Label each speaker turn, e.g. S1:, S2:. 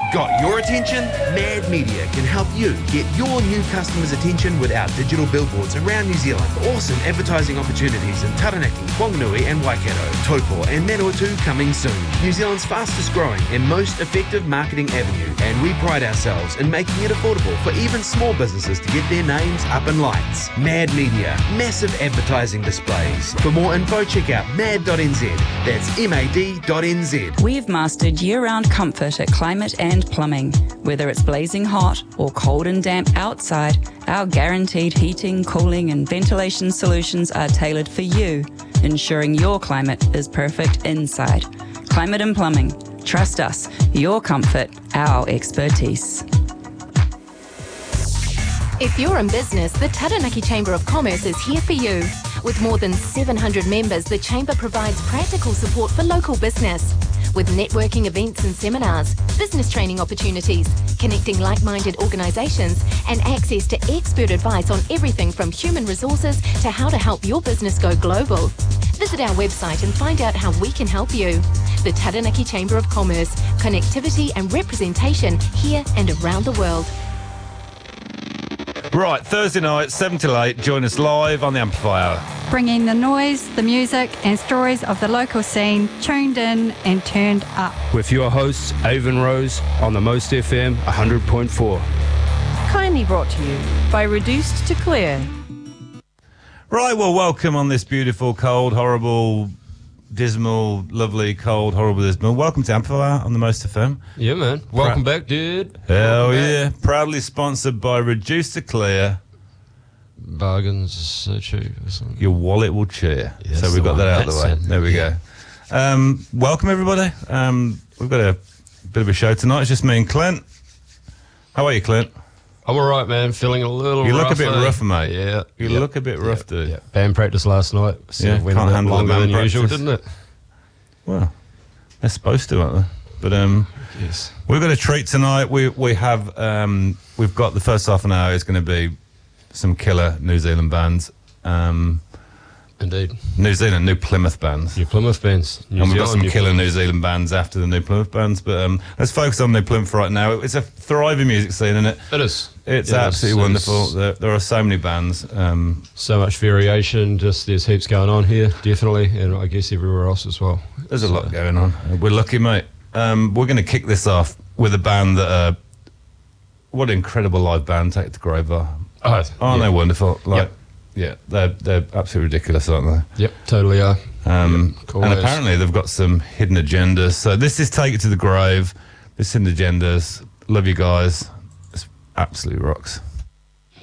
S1: Got your attention? Mad Media can help you get your new customers' attention with our digital billboards around New Zealand. Awesome advertising opportunities in Taranaki, Whanganui and Waikato, Taupo and Manawatu coming soon. New Zealand's fastest growing and most effective marketing avenue, and we pride ourselves in making it affordable for even small businesses to get their names up in lights. Mad Media, massive advertising displays. For more info, check out mad.nz. That's mad.nz.
S2: We've mastered year-round comfort at Climate and Plumbing. Whether it's blazing hot or cold and damp outside, our guaranteed heating, cooling and ventilation solutions are tailored for you, ensuring your climate is perfect inside. Climate and Plumbing. Trust us. Your comfort, our expertise.
S3: If you're in business, the Taranaki Chamber of Commerce is here for you. With more than 700 members, the Chamber provides practical support for local business. With networking events and seminars, business training opportunities, connecting like-minded organisations, and access to expert advice on everything from human resources to how to help your business go global. Visit our website and find out how we can help you. The Taranaki Chamber of Commerce, connectivity and representation here and around the world.
S4: Right, Thursday night, 7 till 8, join us live on the Amplifier.
S5: Bringing the noise, the music and stories of the local scene, tuned in and turned up.
S6: With your hosts, Avon Rose, on the Most FM 100.4.
S7: Kindly brought to you by Reduced to Clear.
S4: Right, well, welcome on this beautiful, cold, horrible, dismal, lovely, cold, horrible, dismal. Welcome to Amplifier on the Most FM.
S8: Yeah, man. Welcome back, dude.
S4: Hell yeah. Proudly sponsored by Reduced to Clear.
S8: Bargains is so cheap or something.
S4: Your wallet will cheer.
S8: Yes,
S4: so we've got that out of the way. There we go. Welcome, everybody. We've got a bit of a show tonight. It's just me and Clint. How are you, Clint?
S8: I'm all right, man. Feeling a little
S4: You
S8: rough.
S4: look a bit rough, mate.
S8: Yeah.
S4: You look a bit rough, dude.
S8: Yeah. Band practice last night.
S4: Yeah,
S8: Went
S4: can't
S8: a bit
S4: handle the
S8: longer
S4: band
S8: than usual,
S4: practice.
S8: didn't it?
S4: Well, they're supposed to, aren't they? But
S8: Yes.
S4: we've got a treat tonight. We have we've got the first half an hour is going to be some killer New Zealand bands.
S8: Indeed.
S4: New Plymouth bands.
S8: New Plymouth bands.
S4: And we've got some killer New Zealand bands after the New Plymouth bands. But let's focus on New Plymouth right now. It's a thriving music scene, isn't it?
S8: It is.
S4: It's absolutely wonderful. There are so many bands.
S8: So much variation. Just there's heaps going on here, definitely, and I guess everywhere else as well.
S4: There's a lot going on. We're lucky, mate. We're going to kick this off with a band that what an incredible live band. Take It to Grave are. Aren't they wonderful? Like, yeah, they're absolutely ridiculous, aren't they?
S8: Yep, totally are.
S4: Cool and apparently they've got some hidden agendas. So this is Take It to the Grave. This hidden agendas. Love you guys. It's absolutely rocks.